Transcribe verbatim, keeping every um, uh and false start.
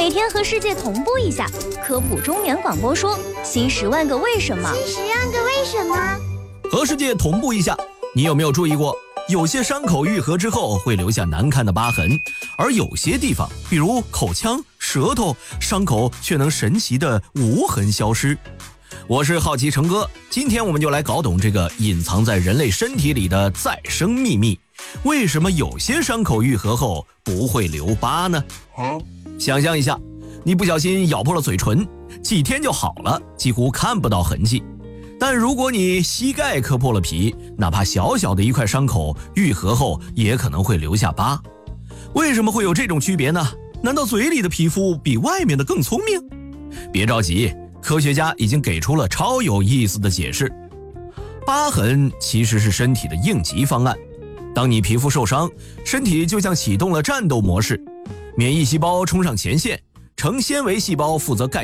每天和世界同步一下，科普中原广播说新十万个为什么， 新十万个为什么。 和世界同步一下，你有没有注意过，有些伤口愈合之后会留下难看的疤痕，而有些地方，比如口腔、舌头，伤口却能神奇的无痕消失。我是好奇成哥，今天我们就来搞懂这个隐藏在人类身体里的再生秘密。为什么有些伤口愈合后不会留疤呢？想象一下，你不小心咬破了嘴唇，几天就好了，几乎看不到痕迹。但如果你膝盖磕破了皮，哪怕小小的一块伤口愈合后也可能会留下疤。为什么会有这种区别呢？难道嘴里的皮肤比外面的更聪明？别着急，科学家已经给出了超有意思的解释。疤痕其实是身体的应急方案。当你皮肤受伤，身体就像启动了战斗模式，免疫细胞冲上前线，成纤维细胞负责盖